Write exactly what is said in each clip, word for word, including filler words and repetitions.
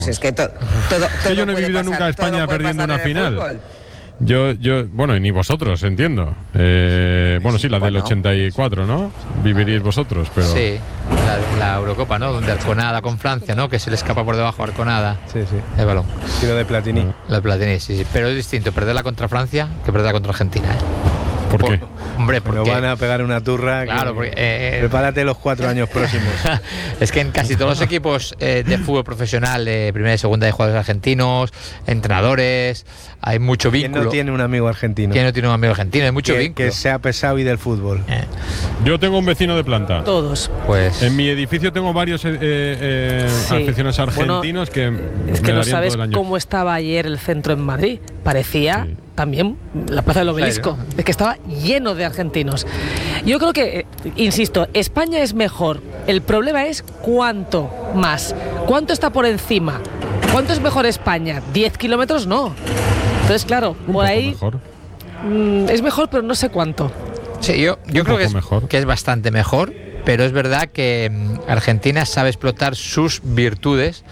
Es que to, todo, todo yo no he vivido pasar, nunca a España perdiendo una final. Fútbol. Yo, yo, bueno, y ni vosotros, entiendo. Eh, bueno, sí, la del bueno. ochenta y cuatro, ¿no? Viviríais vosotros, pero... Sí, la, la Eurocopa, ¿no? Donde Arconada con Francia, ¿no? Que se le escapa por debajo a Arconada. Sí, sí. El balón. Tiro de Platini. La de Platini, sí, sí. Pero es distinto perderla contra Francia que perderla contra Argentina, ¿eh? ¿Por qué? Hombre, porque... Nos van a pegar una turra. Claro, que... porque... Eh, Prepárate los cuatro años próximos. Es que en casi todos los equipos eh, de fútbol profesional, de primera y segunda, de jugadores argentinos, entrenadores, hay mucho vínculo. ¿Quién no tiene un amigo argentino? ¿Quién no tiene un amigo argentino? Hay mucho que, vínculo. que sea pesado y del fútbol. Eh, Yo tengo un vecino de planta. Todos. Pues... En mi edificio tengo varios eh, eh, Sí. aficionados argentinos Bueno, que Es me que no darían sabes todo el año. cómo estaba ayer el centro en Madrid. Parecía Sí. también la Plaza del Obelisco. Claro. Es que estaba lleno de argentinos. Yo creo que, eh, insisto, España es mejor. El problema es cuánto más. ¿Cuánto está por encima? ¿Cuánto es mejor España? diez kilómetros no. Entonces, claro, Un por poco ahí mejor. mm, es mejor, pero no sé cuánto. Sí, yo, yo Un creo que poco es, mejor. que es bastante mejor, pero es verdad que mm, Argentina sabe explotar sus virtudes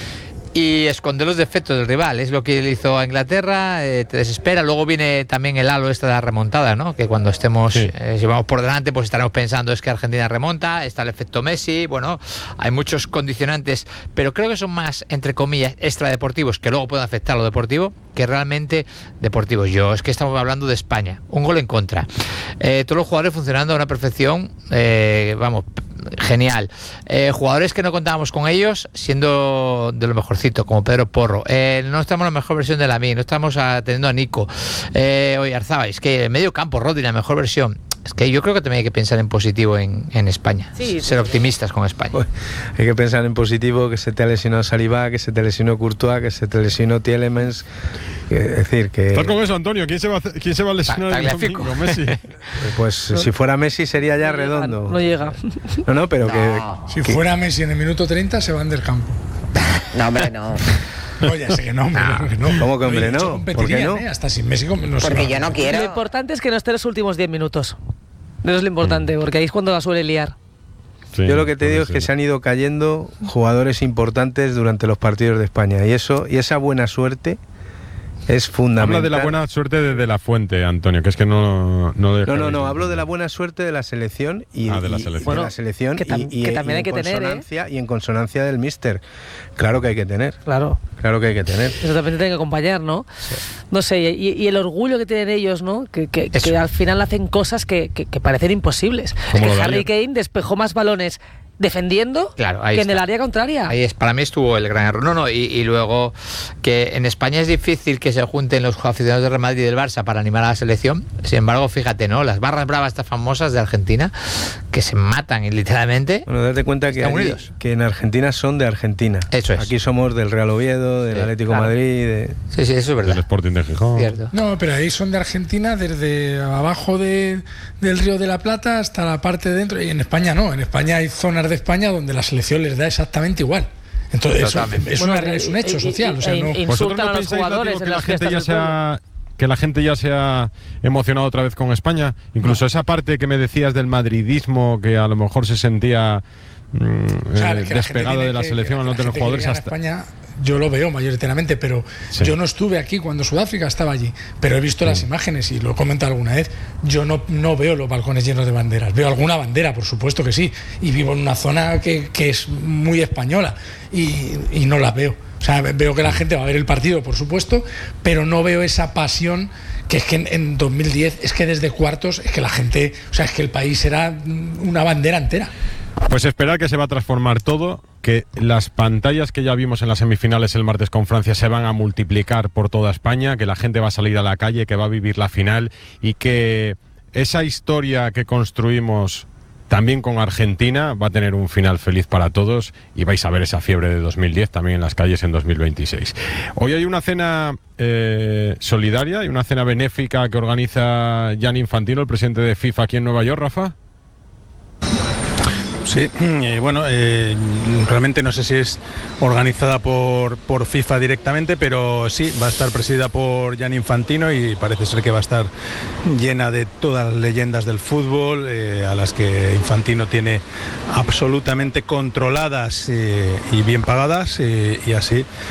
y esconder los defectos del rival. Es lo que le hizo a Inglaterra, eh, te desespera. Luego viene también el halo esta de la remontada, ¿no? Que cuando estemos, Sí. eh, si vamos por delante, pues estaremos pensando es que Argentina remonta, está el efecto Messi, bueno, hay muchos condicionantes, pero creo que son más, entre comillas, extradeportivos, que luego pueden afectar a lo deportivo, que realmente deportivos. Yo, es que estamos hablando de España, un gol en contra. Eh, todos los jugadores funcionando a una perfección, eh, vamos, genial. Eh, jugadores que no contábamos con ellos siendo de lo mejorcito, como Pedro Porro. Eh, no estamos en la mejor versión de Lamine, no estamos atendiendo a Nico. Eh, oye, Arzábal, es que el medio campo, Rodri, la mejor versión. Es que yo creo que también hay que pensar en positivo en, en España. Sí, ser optimistas con España. Pues, hay que pensar en positivo, que se te ha lesionado Saliba, que se te lesionó Courtois, que se te lesionó Tielemans. Que, es decir, que... ¿Estás con eso, Antonio? ¿Quién se va a, hacer- quién se va a lesionar el Tagliafico. domingo? ¿Messi? Pues si fuera Messi sería ya No llega, redondo. No llega. No, no, pero que... Si que- fuera Messi en el minuto treinta, se van del campo. No, hombre, no. No, ya sé que no, hombre, claro que no. ¿Cómo que, hombre, Oye, de hecho, no? competirían, ¿Por qué no? ¿eh? Hasta sin Messi com- no se Porque va. yo no Lo quiero. importante es que no esté los últimos diez minutos. Eso es lo importante, porque ahí es cuando la suele liar. Sí, Yo lo que te puede digo es que ser. se han ido cayendo jugadores importantes durante los partidos de España y eso y esa buena suerte es fundamental. Habla de la buena suerte de, de la fuente, Antonio, que es que no... No, No, no, no, hablo de la buena suerte de la selección y, Ah, de la y- selección. de Bueno, la selección que tam- y, y- que también y hay que en tener, ¿eh? consonancia, y en consonancia del míster. Claro que hay que tener, Claro. claro que hay que tener. Eso también tiene que acompañar, ¿no? No sé, y, y el orgullo que tienen ellos, ¿no? Que, que, Eso. que al final hacen cosas que, que, que parecen imposibles. Es Como que lo de Harry ayer. Kane despejó más balones defendiendo Claro, ahí que en está. el área contraria. Ahí es, para mí estuvo el gran error. No, no, y, y luego que en España es difícil que se junten los aficionados del Real Madrid y del Barça para animar a la selección. Sin embargo, fíjate, ¿no? Las barras bravas estas famosas de Argentina que se matan literalmente. Bueno, date cuenta que, Están allí- unidos. que en Argentina son de Argentina. Eso es. Aquí somos del Real Oviedo, del Sí, Atlético claro. Madrid. De... Sí, sí, eso es Del verdad. Sporting de Gijón. Cierto. No, pero ahí son de Argentina, desde abajo de- del Río de la Plata hasta la parte de dentro. Y en España no, en España hay zonas de España donde la selección les da exactamente igual. Entonces, eso Totalmente. es, Bueno, una- es un hecho y- y- social. O sea, y- no, y- ¿Vosotros Insultan no a los pensáis, jugadores Látigo, que en la las gente ya fiestas se del ha que la gente ya se ha emocionado otra vez con España? Incluso esa parte que me decías del madridismo, que a lo mejor se sentía mm, o sea, eh, que la gente despegado tiene de la que- selección al no la tener gente que jugadores gana hasta... España, yo lo veo mayoritariamente, pero Sí. yo no estuve aquí cuando Sudáfrica estaba allí, pero he visto las imágenes y lo he comentado alguna vez. Yo no, no veo los balcones llenos de banderas, veo alguna bandera, por supuesto que sí, y vivo en una zona que, que es muy española y, y no la veo. O sea, veo que la gente va a ver el partido, por supuesto, pero no veo esa pasión que es que en, en dos mil diez, es que desde cuartos, es que la gente, o sea, es que el país era una bandera entera. Pues esperar que se va a transformar todo, que las pantallas que ya vimos en las semifinales el martes con Francia se van a multiplicar por toda España, que la gente va a salir a la calle, que va a vivir la final y que esa historia que construimos también con Argentina va a tener un final feliz para todos y vais a ver esa fiebre de dos mil diez también en las calles en dos mil veintiséis. Hoy hay una cena eh, solidaria y una cena benéfica que organiza Gianni Infantino, el presidente de FIFA aquí en Nueva York, Rafa. Sí, eh, bueno, eh, realmente no sé si es organizada por, por FIFA directamente, pero sí, va a estar presidida por Gianni Infantino y parece ser que va a estar llena de todas las leyendas del fútbol, eh, a las que Infantino tiene absolutamente controladas eh, y bien pagadas, eh, y así